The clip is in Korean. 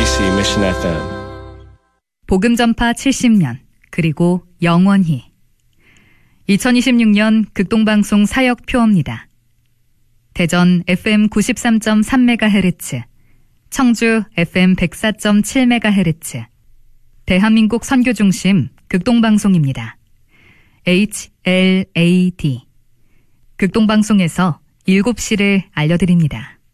KBC Mission FM. 복음 전파 70년, 그리고 영원히. 2026년 극동방송 사역 표어입니다. 대전 FM 93.3MHz, 청주 FM 104.7MHz, 대한민국 선교중심 극동방송입니다. HLAD. 극동방송에서 7시를 알려드립니다.